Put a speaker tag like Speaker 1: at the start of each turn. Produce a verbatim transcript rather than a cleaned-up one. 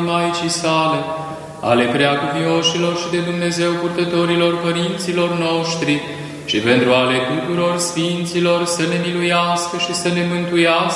Speaker 1: Maicii sale, ale preacuvioșilor și de Dumnezeu purtătorilor părinților noștri și pentru ale tuturor sfinților să ne miluiască și să ne mântuiască